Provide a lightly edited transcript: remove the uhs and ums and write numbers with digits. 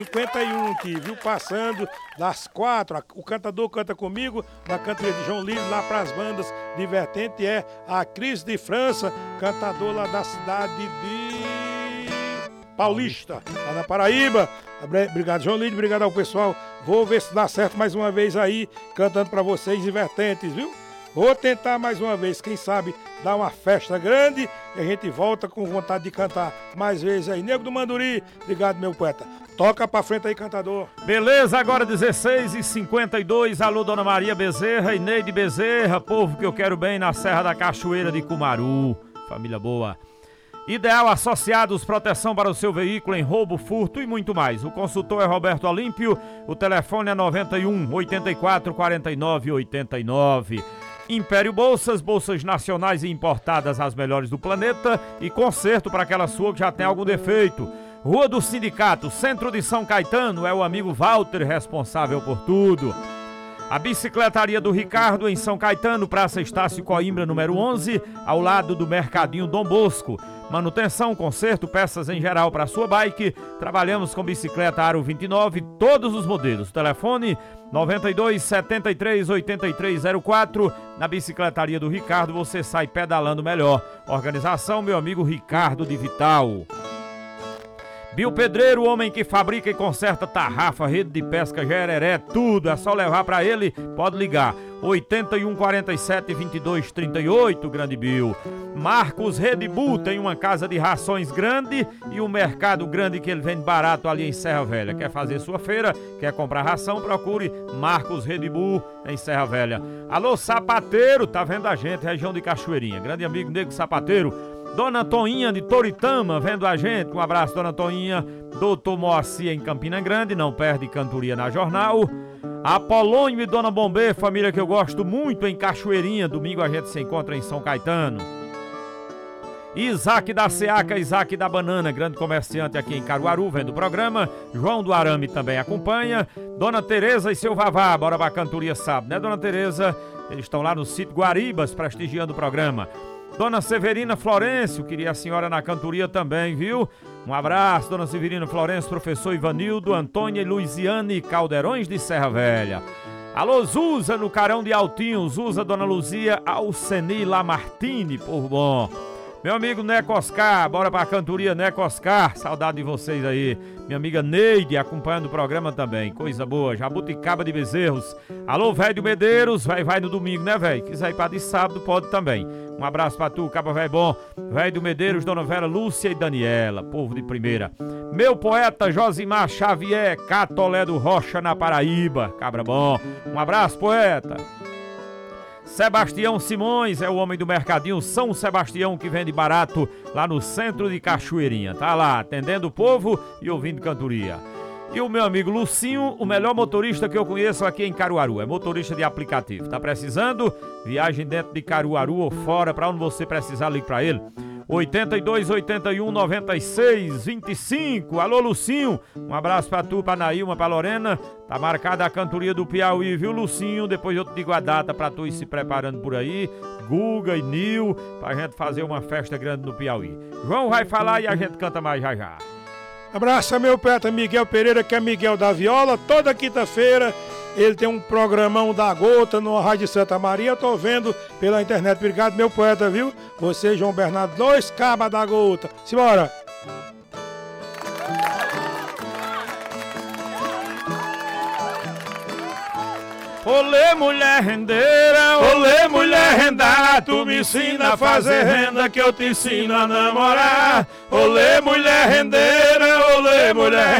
51 aqui, viu? Passando das 4, o cantador canta comigo, na cantoria de João Lírio, lá para as bandas divertentes, é a Cris de França, cantador lá da cidade de Paulista, lá na Paraíba. Obrigado, João Lírio, obrigado ao pessoal. Vou ver se dá certo mais uma vez aí, cantando para vocês divertentes, viu? Vou tentar mais uma vez, quem sabe dar uma festa grande e a gente volta com vontade de cantar mais vezes aí. Nego do Manduri, obrigado, meu poeta. Toca pra frente aí, cantador. Beleza, agora 16h52. Alô, Dona Maria Bezerra e Neide Bezerra, povo que eu quero bem na Serra da Cachoeira de Cumaru. Família boa. Ideal Associados, proteção para o seu veículo em roubo, furto e muito mais. O consultor é Roberto Olímpio, o telefone é 91 84 49 89. Império Bolsas, bolsas nacionais e importadas, as melhores do planeta, e conserto para aquela sua que já tem algum defeito. Rua do Sindicato, centro de São Caetano, é o amigo Walter responsável por tudo. A Bicicletaria do Ricardo em São Caetano, Praça Estácio Coimbra, número 11, ao lado do Mercadinho Dom Bosco. Manutenção, conserto, peças em geral para sua bike. Trabalhamos com bicicleta Aro 29, todos os modelos. Telefone 92 73 83 04. Na Bicicletaria do Ricardo você sai pedalando melhor. Organização, meu amigo Ricardo de Vital. Bio Pedreiro, o homem que fabrica e conserta tarrafa, rede de pesca, gereré, tudo. É só levar pra ele, pode ligar. 81 47 22 38, Grande Bio. Marcos Red Bull tem uma casa de rações grande e um mercado grande que ele vende barato ali em Serra Velha. Quer fazer sua feira, quer comprar ração, procure Marcos Red Bull em Serra Velha. Alô, Sapateiro, tá vendo a gente, região de Cachoeirinha. Grande amigo Nego Sapateiro. Dona Toinha de Toritama vendo a gente, um abraço, Dona Toinha. Doutor Moacir em Campina Grande, não perde cantoria na jornal. Apolônio e Dona Bombê, família que eu gosto muito, em Cachoeirinha. Domingo a gente se encontra em São Caetano. Isaac da Seaca, Isaac da Banana, grande comerciante aqui em Caruaru, vendo o programa. João do Arame também acompanha. Dona Tereza e seu Vavá, bora pra cantoria sábado, né, Dona Tereza? Eles estão lá no sítio Guaribas, prestigiando o programa. Dona Severina Florencio, queria a senhora na cantoria também, viu? Um abraço, Dona Severina Florencio, professor Ivanildo, Antônia e Luiziane Caldeirões de Serra Velha. Alô, Zuza, no Carão de Altinho, Zuza, Dona Luzia, Alceni Lamartine, povo bom. Meu amigo Neco Oscar, bora pra cantoria, Neco Oscar, saudade de vocês aí. Minha amiga Neide acompanhando o programa também, coisa boa. Jabuticaba de Bezerros. Alô, velho do Medeiros, vai no domingo, né, velho? Quiser ir pra de sábado, pode também. Um abraço pra tu, caba velho bom. Velho do Medeiros, Dona Vera Lúcia e Daniela, povo de primeira. Meu poeta Josimar Xavier, Catolé do Rocha, na Paraíba, cabra bom. Um abraço, poeta. Sebastião Simões é o homem do mercadinho São Sebastião que vende barato lá no centro de Cachoeirinha. Tá lá atendendo o povo e ouvindo cantoria. E o meu amigo Lucinho, o melhor motorista que eu conheço aqui em Caruaru, é motorista de aplicativo. Tá precisando? Viagem dentro de Caruaru ou fora, pra onde você precisar, ligue pra ele. 82 81 96 25. Alô, Lucinho, um abraço pra tu, pra Nailma, pra Lorena. Tá marcada a cantoria do Piauí, viu, Lucinho? Depois eu te digo a data pra tu ir se preparando por aí. Guga e Nil, pra gente fazer uma festa grande no Piauí. João vai falar e a gente canta mais já já. Abraço, meu poeta Miguel Pereira, que é Miguel da Viola. Toda quinta-feira ele tem um programão da Gota no Rádio Santa Maria. Eu tô vendo pela internet. Obrigado, meu poeta, viu? Você, João Bernardo, 2 cabas da Gota. Simbora! Olê, mulher rendeira, olê, mulher rendada, tu me ensina a fazer renda que eu te ensino a namorar. Olê, mulher rendeira, olê, mulher